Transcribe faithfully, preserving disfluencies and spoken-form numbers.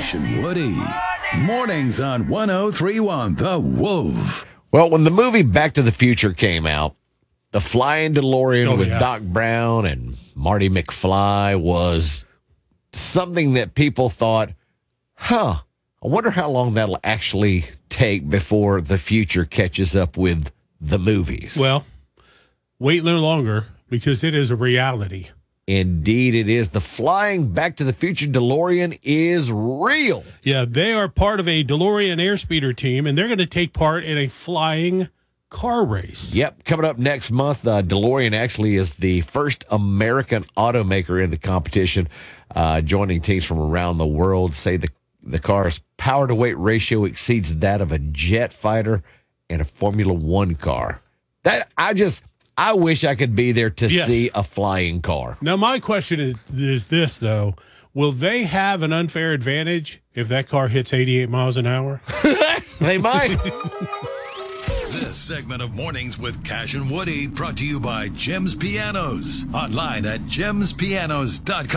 Cash and Woody. Mornings on one oh three one The Wolf. Well, when the movie Back to the Future came out, the flying DeLorean Oh, with yeah. Doc Brown and Marty McFly was something that people thought, huh, I wonder how long that'll actually take before the future catches up with the movies. Well, wait no longer because it is a reality. Indeed it is. The flying Back to the Future DeLorean is real. Yeah, they are part of a DeLorean airspeeder team, and they're going to take part in a flying car race. Yep, coming up next month, uh, DeLorean actually is the first American automaker in the competition. Uh, joining teams from around the world say the, the car's power-to-weight ratio exceeds that of a jet fighter and a Formula One car. That I just... I wish I could be there to Yes. see a flying car. Now, my question is, is this, though. Will they have an unfair advantage if that car hits eighty-eight miles an hour? They might. This segment of Mornings with Cash and Woody brought to you by Jim's Pianos. Online at gems pianos dot com.